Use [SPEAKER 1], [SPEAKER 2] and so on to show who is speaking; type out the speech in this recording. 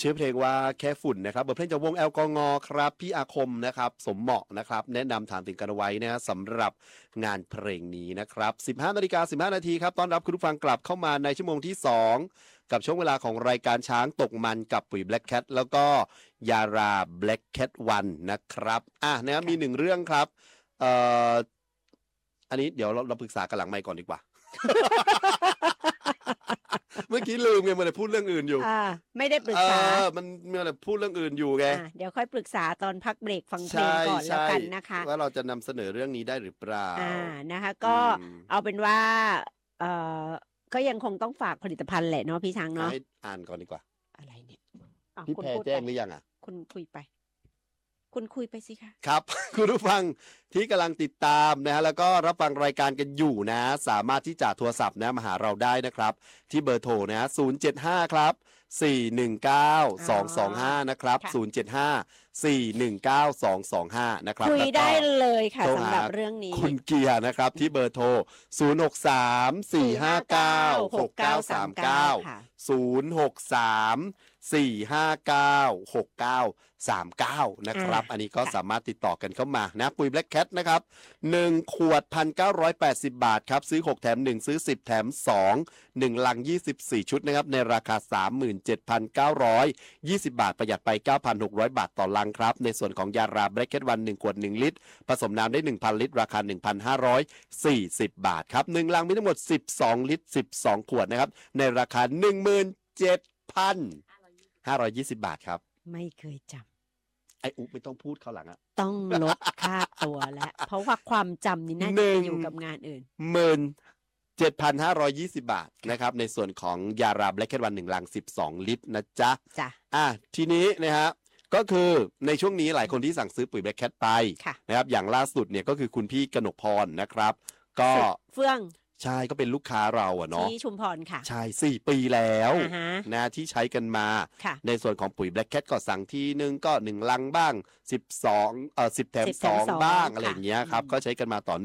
[SPEAKER 1] ชื่อเพลงว่าแค่ฝุ่นนะครับบทเพลงจากวงแอลกอฮอล์ครับพี่อาคมนะครับสมเหมาะนะครับแนะนำถามถึงกันเอาไว้นะสำหรับงานเพลงนี้นะครับ15:15 นาทีครับต้อนรับคุณผู้ฟังกลับเข้ามาในชั่วโมงที่2กับช่วงเวลาของรายการช้างตกมันกับปุ๋ย Black Cat แล้วก็ยารา Black Cat 1นะครับนะครับมี1เรื่องครับอันนี้เดี๋ยวเราปรึกษากันหลังไมค์ก่อนดีกว่า เมื่อกี้ลืมไงมันเลยพูดเรื่องอื่นอยู่
[SPEAKER 2] ไม่ได้ปรึกษา
[SPEAKER 1] มันเลยพูดเรื่องอื่นอยู่ไง
[SPEAKER 2] เดี๋ยวค่อยปรึกษาตอนพักเบรกฟังเพลงก่อนแล้วกันนะคะ
[SPEAKER 1] ว่าเราจะนำเสนอเรื่องนี้ได้หรือเปล่า
[SPEAKER 2] นะคะก็เอาเป็นว่าก็ยังคงต้องฝากผลิตภัณฑ์แหละเนาะพี่ช้างเนาะ
[SPEAKER 1] ให้อ่านก่อนดีกว่า
[SPEAKER 2] อะไรเนี่ย
[SPEAKER 1] พี่แพรแจ้งหรือยัง
[SPEAKER 2] คุณคุยไปสิคะ
[SPEAKER 1] ครับ คุณผู้ฟังที่กำลังติดตามนะฮะแล้วก็รับฟังรายการกันอยู่นะสามารถที่จะโทรศัพท์นะมาหาเราได้นะครับที่เบอร์โทรนะ075ครับ419-225นะครับ075-419-225นะครับ
[SPEAKER 2] คุยได้เลยค่ะสำหรับเรื่องนี้
[SPEAKER 1] คุณเกียร์นะครับที่เบอร์โทร063-459-6939 นะครับอันนี้ก็สามารถติดต่อกันเข้ามานะปุ๋ย Black Cat นะครับ1ขวด 1,980 บาทครับซื้อ6แถม1ซื้อ10แถม2 1ลัง24ชุดนะครับในราคา 37,920 บาทประหยัดไป 9,600 บาทต่อลังครับในส่วนของยารา Black Cat 1ขวด1ลิตรผสมน้ำได้ 1,000 ลิตรราคา 1,540 บาทครับ1ลังมีทั้งหมด12ลิตร12ขวดนะครับในราคา 17,520 บาทครับ
[SPEAKER 2] ไม่เคยจำ
[SPEAKER 1] ไอ้อุ๊บไม่ต้องพูดเขาหลัง
[SPEAKER 2] ต้องลดค่าตัวแล้วเพราะว่าความจำนี่น่าจะอยู่กับงานอื่น
[SPEAKER 1] 17,520 บาทนะครับในส่วนของยารา Black Cat 1ลัง12ลิตรนะจ๊ะทีนี้นะฮะก็คือในช่วงนี้หลายคนที่สั่งซื้อปุ๋ย Black Cat ไปนะครับอย่างล่าสุดเนี่ยก็คือคุณพี่กนกพรนะครับก็
[SPEAKER 2] เฟื่อง
[SPEAKER 1] ใช่ก็เป็นลูกค้าเราเนาะ
[SPEAKER 2] ที่ชุมพรค่ะ
[SPEAKER 1] ใช่4ปีแล้วนะที่ใช้กันมาในส่วนของปุ๋ย Black Cat ก็สั่งทีนึงก็1ลังบ้าง10แถม2บ้างอะไรอย่างเงี้ยครับก็ใช้กันมาต่อ